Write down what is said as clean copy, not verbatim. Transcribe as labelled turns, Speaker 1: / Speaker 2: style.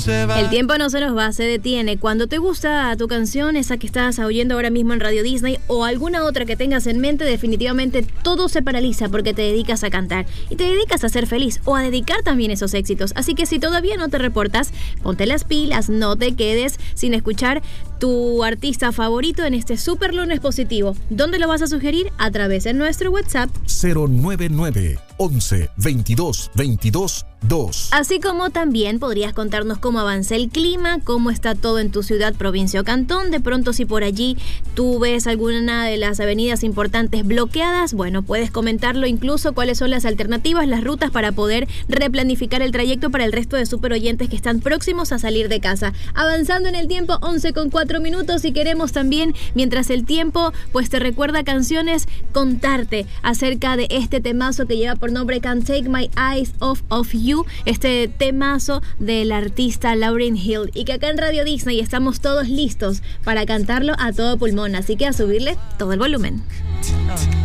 Speaker 1: se va.
Speaker 2: El tiempo no se nos va, se detiene. Cuando te gusta tu canción, esa que estás oyendo ahora mismo en Radio Disney o alguna otra que tengas en mente, definitivamente todo se paraliza porque te dedicas a cantar y te dedicas a ser feliz o a dedicar también esos éxitos. Así que si todavía no te reportas, ponte las pilas, no te quedes sin escuchar tu artista favorito en este Super Lunes Positivo. ¿Dónde lo vas a sugerir? A través de nuestro WhatsApp
Speaker 3: 099 11 22 22 2.
Speaker 2: Así como también podrías contarnos cómo avanza el clima, cómo está todo en tu ciudad, provincia o cantón. De pronto, si por allí tú ves alguna de las avenidas importantes bloqueadas, bueno, puedes comentarlo, incluso cuáles son las alternativas, las rutas para poder replanificar el trayecto para el resto de super oyentes que están próximos a salir de casa. Avanzando en el tiempo, 11:04 y queremos también, mientras el tiempo pues te recuerda canciones, contarte acerca de este temazo que lleva por nombre Can't Take My Eyes Off of You, este temazo del artista Lauryn Hill, y que acá en Radio Disney estamos todos listos para cantarlo a todo pulmón, así que a subirle todo el volumen.